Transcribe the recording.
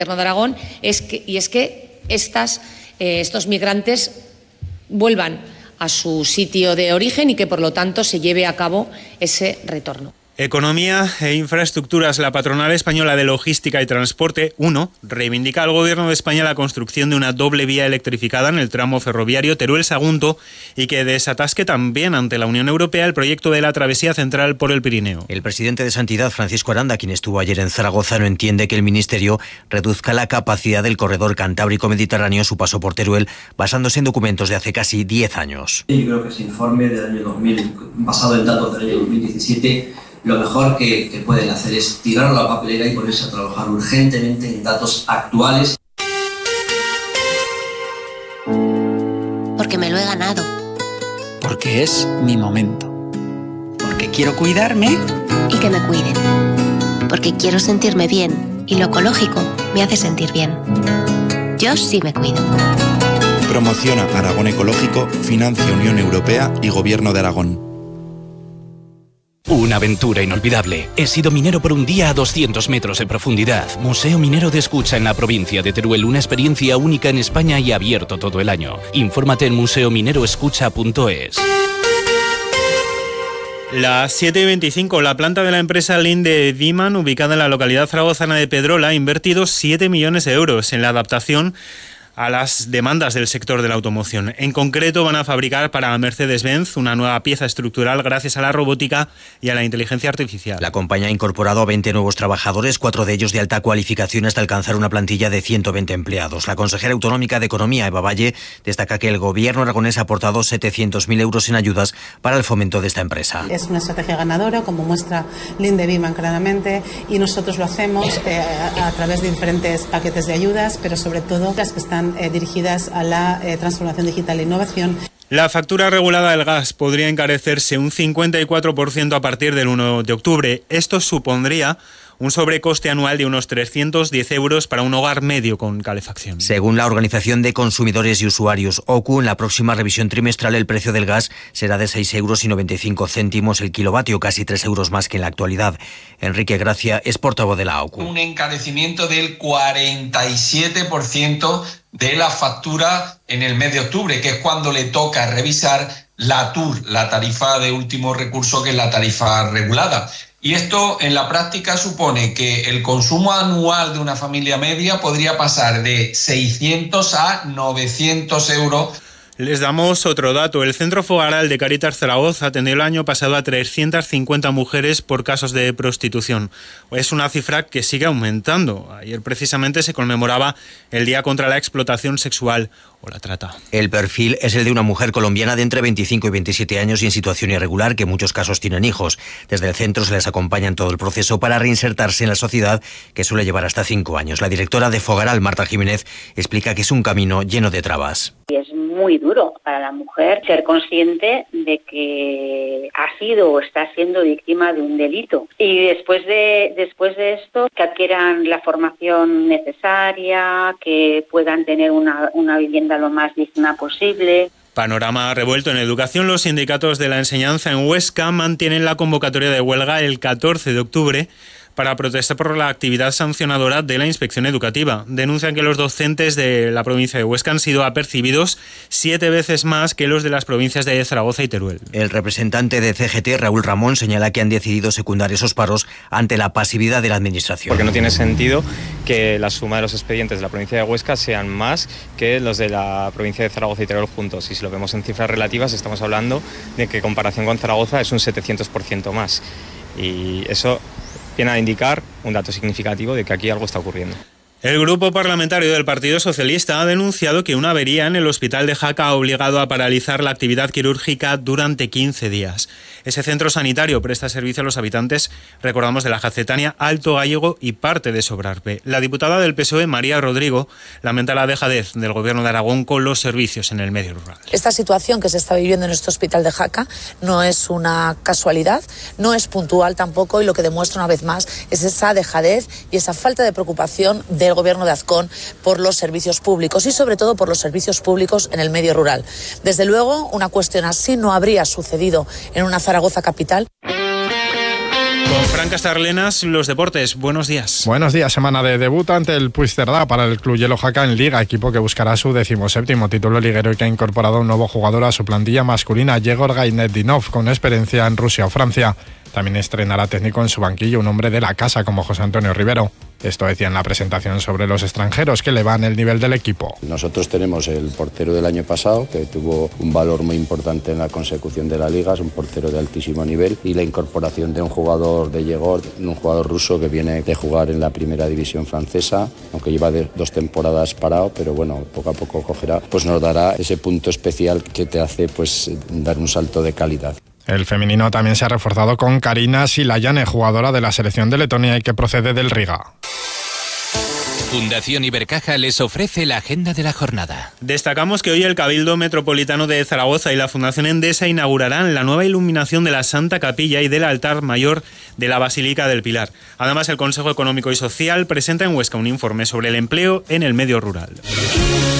Gobierno de Aragón es que estos migrantes vuelvan a su sitio de origen y que, por lo tanto, se lleve a cabo ese retorno. Economía e infraestructuras. La patronal española de logística y transporte, UNO, reivindica al Gobierno de España la construcción de una doble vía electrificada en el tramo ferroviario Teruel-Sagunto y que desatasque también ante la Unión Europea el proyecto de la travesía central por el Pirineo. El presidente de Sanidad, Francisco Aranda, quien estuvo ayer en Zaragoza, no entiende que el Ministerio reduzca la capacidad del corredor Cantábrico-Mediterráneo, su paso por Teruel, basándose en documentos de hace casi 10 años. Yo creo que ese informe del año 2000, basado en datos del año 2017, lo mejor que pueden hacer es tirarlo a la papelera y ponerse a trabajar urgentemente en datos actuales. Porque me lo he ganado. Porque es mi momento. Porque quiero cuidarme. Y que me cuiden. Porque quiero sentirme bien y lo ecológico me hace sentir bien. Yo sí me cuido. Promociona Aragón Ecológico, financia Unión Europea y Gobierno de Aragón. Una aventura inolvidable. He sido minero por un día a 200 metros de profundidad. Museo Minero de Escucha en la provincia de Teruel. Una experiencia única en España y abierto todo el año. Infórmate en museomineroescucha.es. Las 7:25, la planta de la empresa Linde Viman, ubicada en la localidad zaragozana de Pedrola, ha invertido 7 millones de euros en la adaptación a las demandas del sector de la automoción. En concreto, van a fabricar para Mercedes-Benz una nueva pieza estructural gracias a la robótica y a la inteligencia artificial. La compañía ha incorporado a 20 nuevos trabajadores, 4 de ellos de alta cualificación, hasta alcanzar una plantilla de 120 empleados. La consejera autonómica de Economía, Eva Valle, destaca que el gobierno aragonés ha aportado 700.000 euros en ayudas para el fomento de esta empresa. Es una estrategia ganadora, como muestra Linde Viman claramente, y nosotros lo hacemos a través de diferentes paquetes de ayudas, pero sobre todo las que están dirigidas a la transformación digital e innovación. La factura regulada del gas podría encarecerse un 54% a partir del 1 de octubre. Esto supondría un sobrecoste anual de unos 310 euros para un hogar medio con calefacción. Según la Organización de Consumidores y Usuarios, OCU, en la próxima revisión trimestral el precio del gas será de 6,95 euros el kilovatio, casi 3 euros más que en la actualidad. Enrique Gracia es portavoz de la OCU. Un encarecimiento del 47% de la factura en el mes de octubre, que es cuando le toca revisar la TUR, la tarifa de último recurso, que es la tarifa regulada. Y esto en la práctica supone que el consumo anual de una familia media podría pasar de 600 a 900 euros. Les damos otro dato. El Centro Fogaral de Cáritas Zaragoza atendió el año pasado a 350 mujeres por casos de prostitución. Es una cifra que sigue aumentando. Ayer precisamente se conmemoraba el Día contra la Explotación Sexual o la trata. El perfil es el de una mujer colombiana de entre 25 y 27 años y en situación irregular, que en muchos casos tienen hijos. Desde el centro se les acompaña en todo el proceso para reinsertarse en la sociedad, que suele llevar hasta 5 años. La directora de Fogaral, Marta Jiménez, explica que es un camino lleno de trabas. Es muy duro para la mujer ser consciente de que ha sido o está siendo víctima de un delito. Y después de esto, que adquieran la formación necesaria, que puedan tener una vivienda lo más digna posible. Panorama revuelto en educación. Los sindicatos de la enseñanza en Huesca mantienen la convocatoria de huelga el 14 de octubre para protestar por la actividad sancionadora de la inspección educativa. Denuncian que los docentes de la provincia de Huesca han sido apercibidos 7 veces más que los de las provincias de Zaragoza y Teruel. El representante de CGT, Raúl Ramón, señala que han decidido secundar esos paros ante la pasividad de la administración. Porque no tiene sentido que la suma de los expedientes de la provincia de Huesca sean más que los de la provincia de Zaragoza y Teruel juntos. Y si lo vemos en cifras relativas, estamos hablando de que en comparación con Zaragoza es un 700% más. Y eso viene a indicar un dato significativo de que aquí algo está ocurriendo. El grupo parlamentario del Partido Socialista ha denunciado que una avería en el hospital de Jaca ha obligado a paralizar la actividad quirúrgica durante 15 días. Ese centro sanitario presta servicio a los habitantes, recordamos, de la Jacetania, Alto Gállego y parte de Sobrarbe. La diputada del PSOE, María Rodrigo, lamenta la dejadez del Gobierno de Aragón con los servicios en el medio rural. Esta situación que se está viviendo en este hospital de Jaca no es una casualidad, no es puntual tampoco, y lo que demuestra una vez más es esa dejadez y esa falta de preocupación del Gobierno de Azcón por los servicios públicos y sobre todo por los servicios públicos en el medio rural. Desde luego, una cuestión así no habría sucedido en una Zaragoza capital. Con Fran Castarlenas, los deportes. Buenos días. Buenos días. Semana de debut ante el Puigcerdá para el Club Hielo Jaca en Liga, equipo que buscará su 17º título liguero y que ha incorporado un nuevo jugador a su plantilla masculina, Yegor Gainetdinov, con experiencia en Rusia o Francia. También estrenará técnico en su banquillo un hombre de la casa como José Antonio Rivero. Esto decía en la presentación sobre los extranjeros que elevan el nivel del equipo. Nosotros tenemos el portero del año pasado, que tuvo un valor muy importante en la consecución de la Liga, es un portero de altísimo nivel, y la incorporación de un jugador de Yegor, un jugador ruso que viene de jugar en la primera división francesa, aunque lleva 2 temporadas parado, pero bueno, poco a poco cogerá, pues nos dará ese punto especial que te hace pues dar un salto de calidad. El femenino también se ha reforzado con Karina Silayane, jugadora de la selección de Letonia y que procede del Riga. Fundación Ibercaja les ofrece la agenda de la jornada. Destacamos que hoy el Cabildo Metropolitano de Zaragoza y la Fundación Endesa inaugurarán la nueva iluminación de la Santa Capilla y del altar mayor de la Basílica del Pilar. Además, el Consejo Económico y Social presenta en Huesca un informe sobre el empleo en el medio rural.